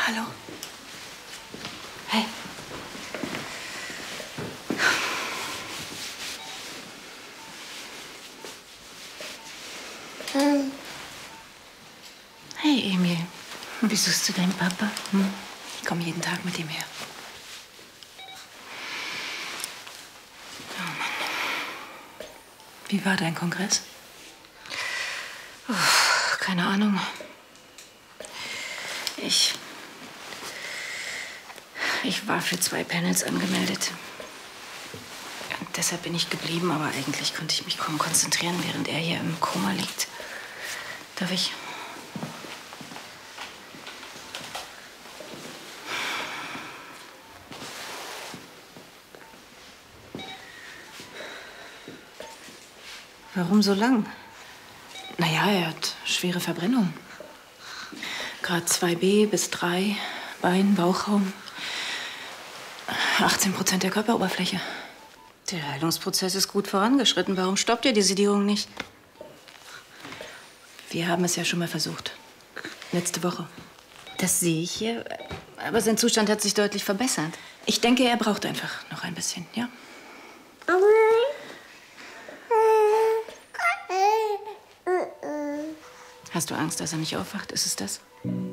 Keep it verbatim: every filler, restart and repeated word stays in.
Hallo. Hey. Hm. Hey, Emil. Wie suchst du deinen Papa? Hm? Ich komme jeden Tag mit ihm her. Oh Mann. Wie war dein Kongress? Uff, keine Ahnung. Ich... Ich war für zwei Panels angemeldet. Und deshalb bin ich geblieben, aber eigentlich konnte ich mich kaum konzentrieren, während er hier im Koma liegt. Darf ich? Warum so lang? Naja, er hat schwere Verbrennung. Grad zwei b bis drei, Bein, Bauchraum. achtzehn Prozent der Körperoberfläche. Der Heilungsprozess ist gut vorangeschritten. Warum stoppt ihr die Sedierung nicht? Wir haben es ja schon mal versucht. Letzte Woche. Das sehe ich hier. Aber sein Zustand hat sich deutlich verbessert. Ich denke, er braucht einfach noch ein bisschen, ja? Hast du Angst, dass er nicht aufwacht? Ist es das?